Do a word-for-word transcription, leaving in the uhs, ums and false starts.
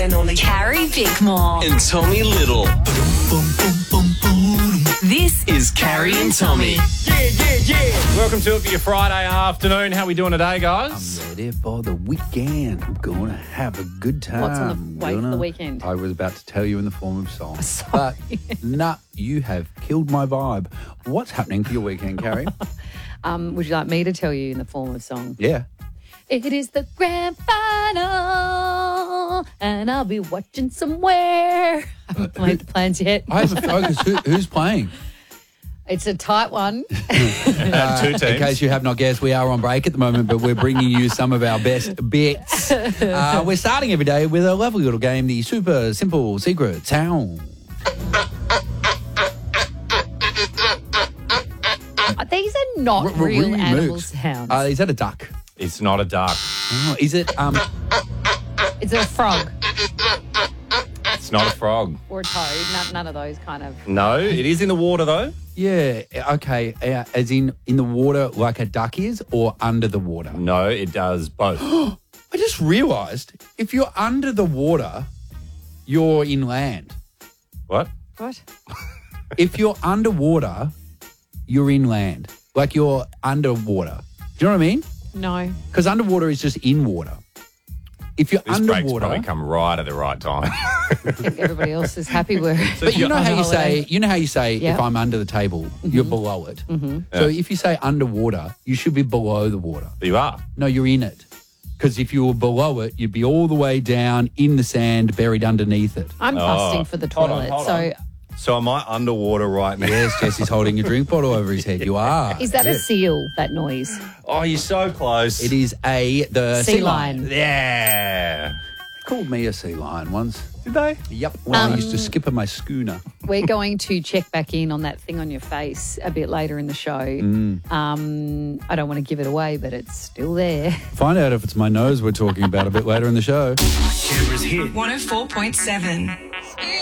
and only Carrie Bickmore. and Tommy Little. This Is Carrie and Tommy. Yeah, yeah, yeah. Welcome to it for your Friday afternoon. How we doing today, guys? I'm ready for the weekend. I'm going to have a good time. What's on the way for Gonna- the weekend? I was about to tell you in the form of song. Sorry. But, nah, you have killed my vibe. What's happening for your weekend, Carrie? Um, would you like me to tell you in the form of song? Yeah. It is the grand final, and I'll be watching somewhere. I haven't made the plans yet. I haven't focused. Who, who's playing? It's a tight one. Uh, two teams. In case you have not guessed, we are on break at the moment, but we're bringing you some of our best bits. Uh, we're starting every day with a lovely little game, the super simple secret sound. These are not R- r- real remix. animal sounds. Uh, is that a duck? It's not a duck. Oh, is it? Um, It's a frog It's not a frog. or a toad. None, none of those kind of. No, it is in the water, though. yeah. Okay. Uh, as in in the water, like a duck is, or under the water. No, it does both. I just realised if you're under the water, you're inland. What? What? If you're underwater, you're inland. Like you're underwater. Do you know what I mean? No. Because underwater is just in water. If you're This break's underwater, probably come right at the right time. I think everybody else is happy with it. but you know on how you holiday. say, you know how you say, Yeah. if I'm under the table, you're below it. So if you say underwater, you should be below the water. You are. No, you're in it. Because if you were below it, you'd be all the way down in the sand, buried underneath it. I'm Oh. busting for the Hold on, toilet. hold so on. So am I underwater right now? Yes, Jesse's holding a drink bottle over his head. You are. is that a Yes. seal, that noise? Oh, you're so close. It is a the Sea lion. Yeah. They called me a sea lion once. Did they? Yep. When I used to Um, skip on my schooner. We're going to check back in on that thing on your face a bit later in the show. Um, I don't want to give it away, but it's still there. Find out if it's my nose we're talking about a bit later in the show. one oh four point seven.